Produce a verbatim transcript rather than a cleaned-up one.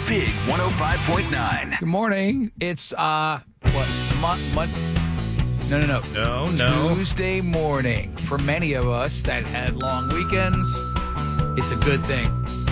Fig one oh five point nine. Good morning. It's, uh, what, mon- mon- no, no, no. No, no. Tuesday morning. For many of us that had long weekends, it's a good thing.